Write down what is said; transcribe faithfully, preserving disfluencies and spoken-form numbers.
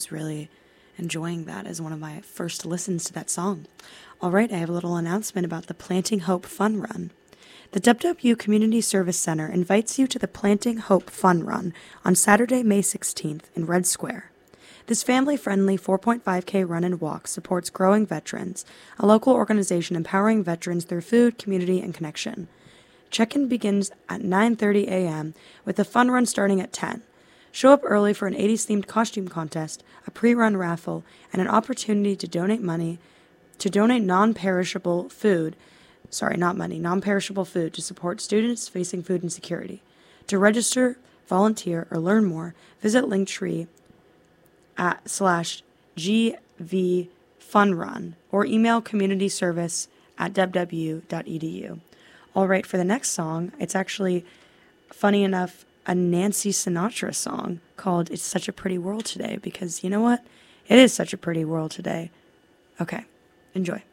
was really enjoying that as one of my first listens to that song. All right, I have a little announcement about the Planting Hope Fun Run. The W W Community Service Center invites you to the Planting Hope Fun Run on Saturday, May sixteenth in Red Square. This family-friendly four point five K run and walk supports Growing Veterans, a local organization empowering veterans through food, community, and connection. Check-in begins at nine thirty a.m. with the fun run starting at ten. Show up early for an eighties-themed costume contest, a pre-run raffle, and an opportunity to donate money to donate non-perishable food, sorry, not money, non-perishable food to support students facing food insecurity. To register, volunteer, or learn more, visit Linktree at slash GV Fun Run or email community service at w w dot e d u. All right, for the next song, it's actually, funny enough, a Nancy Sinatra song called It's Such a Pretty World Today, because you know what? It is such a pretty world today. Okay, enjoy.